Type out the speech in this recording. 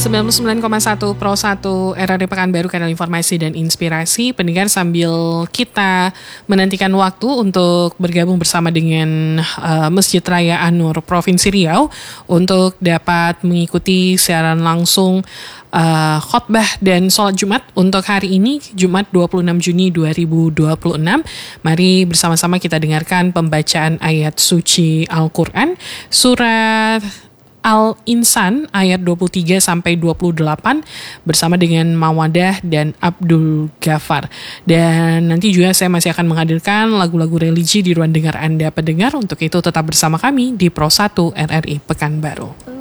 99,1 Pro 1 RRI Pekanbaru, kanal informasi dan inspirasi. Pendengar, sambil kita menantikan waktu untuk bergabung bersama dengan Masjid Raya An-Nur Provinsi Riau untuk dapat mengikuti siaran langsung khotbah dan sholat Jumat untuk hari ini, Jumat 26 Juni 2026. Mari bersama-sama kita dengarkan pembacaan ayat suci Al-Quran, surat Al-Insan ayat 23 sampai 28 bersama dengan Mawadah dan Abdul Ghafar. Dan nanti juga saya masih akan menghadirkan lagu-lagu religi di ruang dengar Anda pendengar. Untuk itu tetap bersama kami di Pro 1 RRI Pekanbaru.